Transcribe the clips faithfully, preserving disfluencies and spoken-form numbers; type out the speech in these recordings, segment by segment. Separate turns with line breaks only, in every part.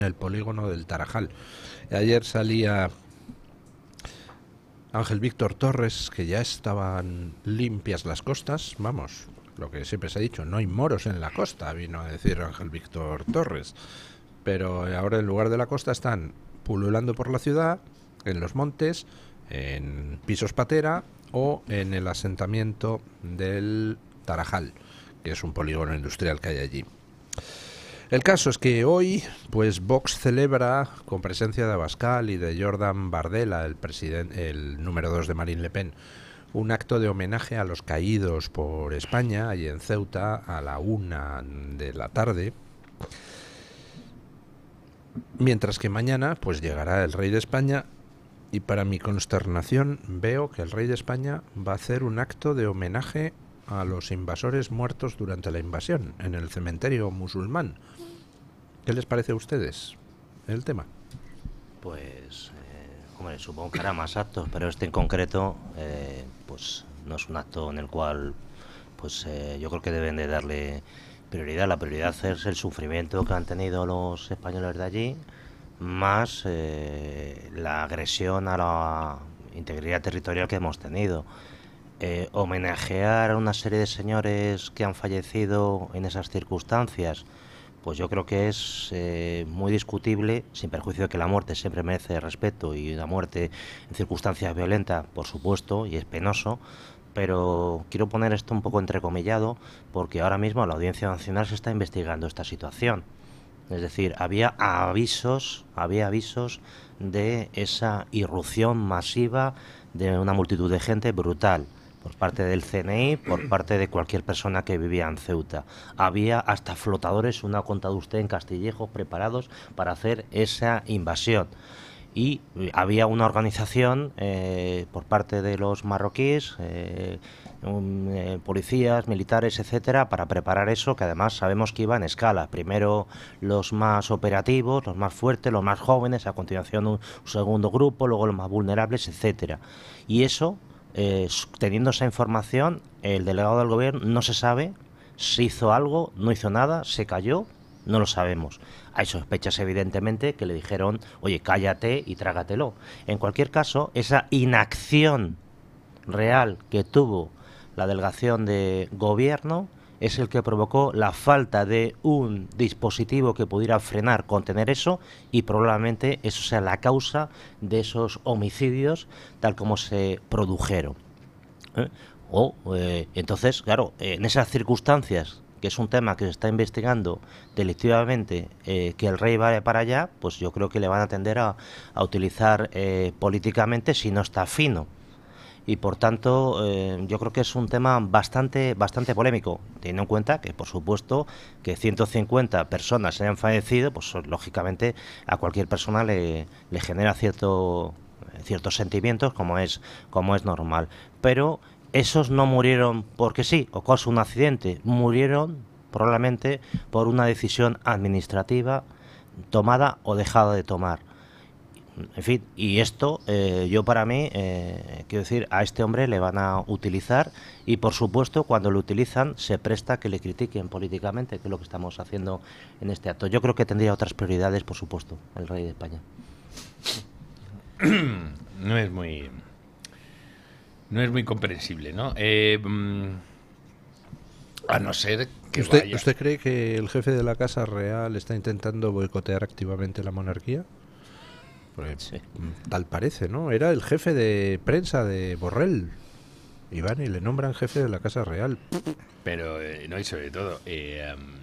el polígono del Tarajal. Ayer salía Ángel Víctor Torres, que ya estaban limpias las costas, vamos, lo que siempre se ha dicho, no hay moros en la costa, vino a decir Ángel Víctor Torres, pero ahora en lugar de la costa están pululando por la ciudad, en los montes, en pisos patera o en el asentamiento del Tarajal, que es un polígono industrial que hay allí. El caso es que hoy, pues Vox celebra, con presencia de Abascal y de Jordan Bardella, el presidente, el número dos de Marine Le Pen, un acto de homenaje a los caídos por España, allí en Ceuta, a la una de la tarde. Mientras que mañana, pues llegará el rey de España y para mi consternación veo que el rey de España va a hacer un acto de homenaje a los invasores muertos durante la invasión en el cementerio musulmán. ¿Qué les parece a ustedes el tema?
Pues, eh, hombre, supongo que hará más actos, pero este en concreto, eh, pues no es un acto en el cual, pues eh, yo creo que deben de darle prioridad. La prioridad es el sufrimiento que han tenido los españoles de allí, más eh, la agresión a la integridad territorial que hemos tenido. Eh, homenajear a una serie de señores que han fallecido en esas circunstancias, pues yo creo que es eh, muy discutible, sin perjuicio de que la muerte siempre merece respeto y la muerte en circunstancias violentas, por supuesto, y es penoso, pero quiero poner esto un poco entrecomillado porque ahora mismo la Audiencia Nacional se está investigando esta situación. Es decir, había avisos, había avisos de esa irrupción masiva de una multitud de gente brutal, por parte del C N I, por parte de cualquier persona que vivía en Ceuta. Había hasta flotadores, una ha contado usted, en Castillejos, preparados para hacer esa invasión. Y había una organización eh, por parte de los marroquíes, eh, un, eh, policías, militares, etcétera, para preparar eso, que además sabemos que iba en escala. Primero los más operativos, los más fuertes, los más jóvenes, a continuación un, un segundo grupo, luego los más vulnerables, etcétera. Y eso, Eh, teniendo esa información, el delegado del gobierno no se sabe si hizo algo, no hizo nada, se cayó, no lo sabemos. Hay sospechas, evidentemente, que le dijeron, oye, cállate y trágatelo. En cualquier caso, esa inacción real que tuvo la delegación de gobierno es el que provocó la falta de un dispositivo que pudiera frenar, contener eso, y probablemente eso sea la causa de esos homicidios tal como se produjeron. ¿Eh? O, eh, entonces, claro, en esas circunstancias, que es un tema que se está investigando delictivamente, eh, que el rey vaya para allá, pues yo creo que le van a tender a, a utilizar eh, políticamente si no está fino. Y por tanto eh, yo creo que es un tema bastante bastante polémico, teniendo en cuenta que por supuesto que ciento cincuenta personas hayan fallecido, pues lógicamente a cualquier persona le, le genera cierto ciertos sentimientos, como es como es normal, pero esos no murieron porque sí o causa un accidente, murieron probablemente por una decisión administrativa tomada o dejada de tomar. En fin, y esto eh, yo para mí, eh, quiero decir, a este hombre le van a utilizar y por supuesto cuando lo utilizan se presta a que le critiquen políticamente, que es lo que estamos haciendo en este acto. Yo creo que tendría otras prioridades, por supuesto, el rey de España.
No es muy... No es muy comprensible, ¿no? Eh, a no ser que
¿Usted,
vaya...
¿Usted cree que el jefe de la Casa Real está intentando boicotear activamente la monarquía? Porque sí, tal parece, ¿no? Era el jefe de prensa de Borrell, Iván, y le nombran jefe de la Casa Real.
Pero, eh, no, y sobre todo, eh, um,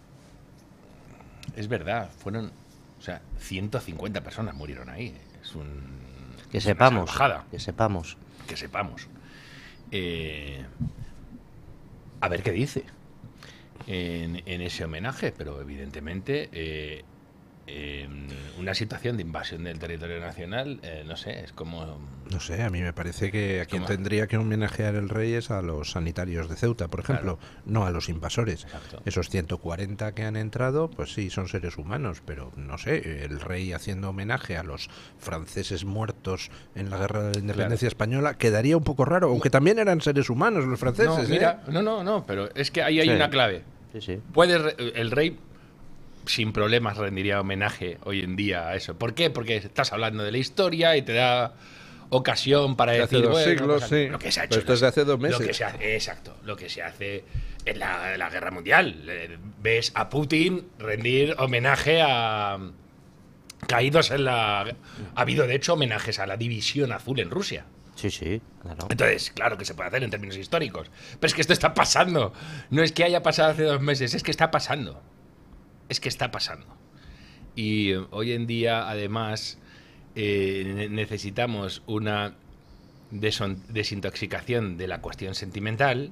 es verdad, fueron, o sea, ciento cincuenta personas murieron ahí. Es un...
Que sepamos, que sepamos.
Que sepamos. Eh, a ver qué dice en, en ese homenaje, pero evidentemente... Eh, Eh, una situación de invasión del territorio nacional, eh, no sé, es como...
No sé, a mí me parece que a quien tendría que homenajear el rey es a los sanitarios de Ceuta, por ejemplo, claro. No a los invasores. Exacto. Esos ciento cuarenta que han entrado, pues sí, son seres humanos, pero no sé, el rey haciendo homenaje a los franceses muertos en la Guerra de la Independencia claro. Española quedaría un poco raro, aunque también eran seres humanos los franceses.
No, mira,
¿eh?
no, no, no, pero es que ahí hay sí. una clave.
Sí, sí.
Puede, el rey... sin problemas rendiría homenaje hoy en día a eso. ¿Por qué? Porque estás hablando de la historia y te da ocasión para
de
decir,
hace dos
bueno,
siglos,
pues,
sí.
lo que se ha hecho.
Pero esto es de hace dos meses.
Lo que se hace, exacto, lo que se hace en la, en la Guerra Mundial. Eh, Ves a Putin rendir homenaje a caídos en la... Ha habido, de hecho, homenajes a la División Azul en Rusia.
Sí, sí, claro.
Entonces, claro que se puede hacer en términos históricos. Pero es que esto está pasando. No es que haya pasado hace dos meses, es que está pasando. Es que está pasando. Y eh, hoy en día, además, eh, necesitamos una deson- desintoxicación de la cuestión sentimental.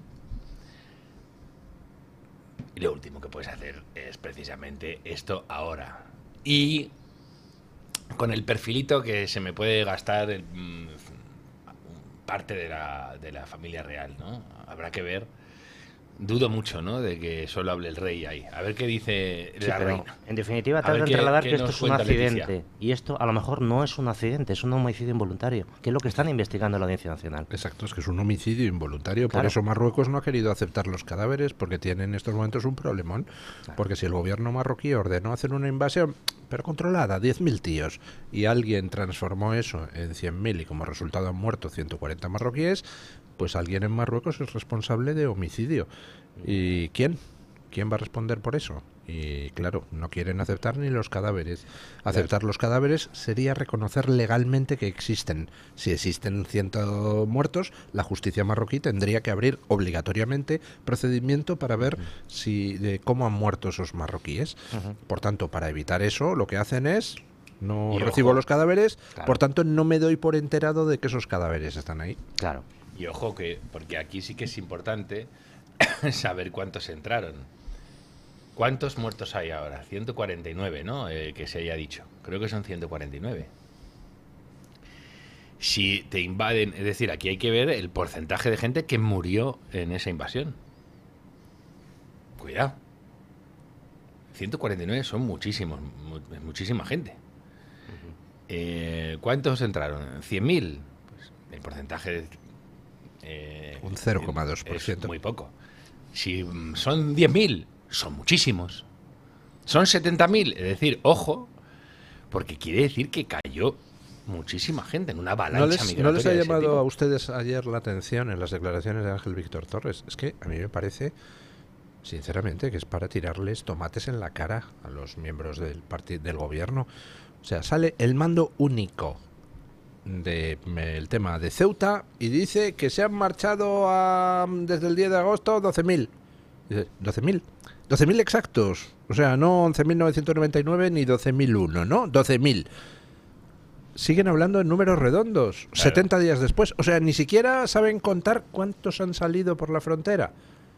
Y lo último que puedes hacer es precisamente esto ahora. Y con el perfilito que se me puede gastar el, mm, parte de la, de la familia real, ¿no? Habrá que ver. Dudo mucho, ¿no?, de que solo hable el rey ahí. A ver qué dice
Sí,
la
pero
reina.
en definitiva
A
te
ver
de
qué-
trasladar
qué
que esto
nos
es un
cuenta
accidente.
Leticia.
Y esto a lo mejor no es un accidente, es un homicidio involuntario, que es lo que están investigando en la Audiencia Nacional.
Exacto, es que es un homicidio involuntario. Por
Claro.
eso Marruecos no ha querido aceptar los cadáveres, porque tiene en estos momentos un problemón.
Claro.
Porque si el gobierno marroquí ordenó hacer una invasión, pero controlada, diez mil tíos, y alguien transformó eso en cien mil y como resultado han muerto ciento cuarenta marroquíes, pues alguien en Marruecos es responsable de homicidio. ¿Y quién? ¿Quién va a responder por eso? Y claro, no quieren aceptar ni los cadáveres. Aceptar los cadáveres sería reconocer legalmente que existen. Si existen cien muertos, la justicia marroquí tendría que abrir obligatoriamente procedimiento para ver si de cómo han muerto esos marroquíes.
Ujú.
Por tanto, para evitar eso, lo que hacen es no
Y
recibo
ojo.
los cadáveres,
Claro.
por tanto no me doy por enterado de que esos cadáveres están ahí.
Claro.
Y ojo que, porque aquí sí que es importante saber cuántos entraron. ¿Cuántos muertos hay ahora? ciento cuarenta y nueve, ¿no? Eh, que se haya dicho. Creo que son ciento cuarenta y nueve. Si te invaden, es decir, aquí hay que ver el porcentaje de gente que murió en esa invasión. Cuidado. ciento cuarenta y nueve son muchísimos, mu- muchísima gente. Eh, ¿Cuántos entraron? ¿cien mil? Pues el porcentaje... eh,
Un cero coma dos por
es
ciento.
muy poco. Si mm, son diez mil, son muchísimos. Son setenta mil, es decir, ojo, porque quiere decir que cayó muchísima gente en una avalancha
¿No les, ¿No
migratoria
les ha
de ese
llamado
tipo.
a ustedes ayer la atención en las declaraciones de Ángel Víctor Torres? Es que a mí me parece, sinceramente, que es para tirarles tomates en la cara a los miembros del partido del gobierno. O sea, sale el mando único del tema de Ceuta y dice que se han marchado a, desde el diez de agosto doce mil. Dice, ¿doce mil? doce mil exactos. O sea, no once mil novecientos noventa y nueve ni doce mil uno, ¿no? doce mil. Siguen hablando en números redondos,
Claro.
setenta días después. O sea, ni siquiera saben contar cuántos han salido por la frontera.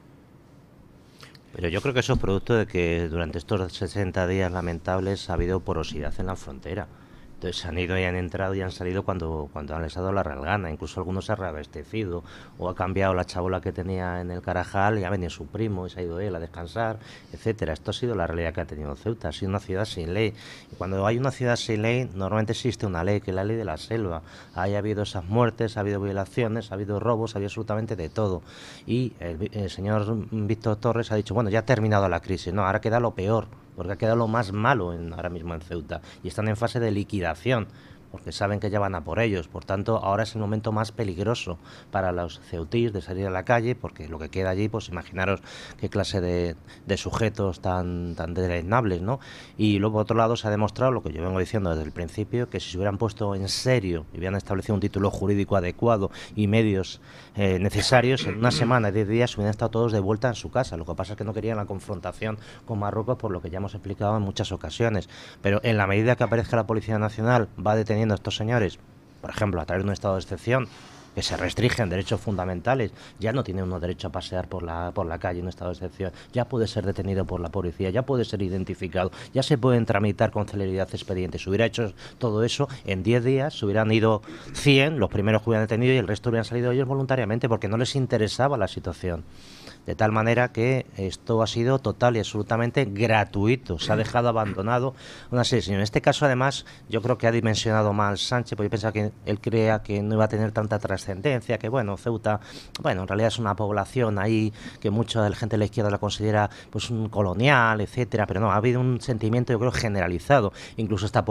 Pero yo creo que eso es producto de que durante estos sesenta días lamentables ha habido porosidad en la frontera. Entonces han ido y han entrado y han salido cuando, cuando les ha dado la real gana. Incluso algunos se ha reabastecido o ha cambiado la chabola que tenía en el Carajal y ha venido su primo y se ha ido él a descansar, etcétera. Esto ha sido la realidad que ha tenido Ceuta. Ha sido una ciudad sin ley. Y cuando hay una ciudad sin ley, normalmente existe una ley, que es la ley de la selva. Ahí ha habido esas muertes, ha habido violaciones, ha habido robos, ha habido absolutamente de todo. Y el, el señor Víctor Torres ha dicho, bueno, ya ha terminado la crisis. No, ahora queda lo peor, porque ha quedado lo más malo en, ahora mismo en Ceuta. Y están en fase de liquidación, porque saben que ya van a por ellos. Por tanto, ahora es el momento más peligroso para los ceutíes de salir a la calle, porque lo que queda allí, pues imaginaros qué clase de, de sujetos tan, tan deleznables, ¿no? Y luego, por otro lado, se ha demostrado lo que yo vengo diciendo desde el principio, que si se hubieran puesto en serio y hubieran establecido un título jurídico adecuado y medios eh, necesarios, en una semana, diez días, hubieran estado todos de vuelta en su casa. Lo que pasa es que no querían la confrontación con Marruecos, por lo que ya hemos explicado en muchas ocasiones. Pero en la medida que aparezca la Policía Nacional, va deteniendo a estos señores, por ejemplo, a través de un estado de excepción, que se restringen derechos fundamentales, ya no tiene uno derecho a pasear por la, por la calle en un estado de excepción, ya puede ser detenido por la policía, ya puede ser identificado, ya se pueden tramitar con celeridad expedientes. Si hubiera hecho todo eso, en diez días se hubieran ido cien, los primeros que hubieran detenido, y el resto hubieran salido ellos voluntariamente porque no les interesaba la situación. de tal manera que esto ha sido total y absolutamente gratuito, se ha dejado abandonado una serie. En este caso, además, yo creo que ha dimensionado mal Sánchez, porque yo pensaba que él creía que no iba a tener tanta trascendencia, que bueno, Ceuta, bueno, en realidad es una población ahí que mucha de la gente de la izquierda la considera pues un colonial, etcétera, pero no, ha habido un sentimiento, yo creo, generalizado, incluso esta